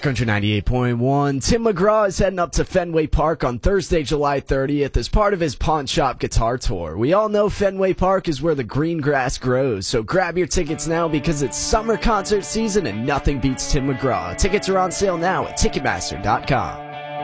Country 98.1. Tim McGraw is heading up to Fenway Park on Thursday, July 30th as part of his Pawn Shop Guitar Tour. We all know Fenway Park is where the green grass grows, so grab your tickets now because it's summer concert season and nothing beats Tim McGraw. Tickets are on sale now at Ticketmaster.com.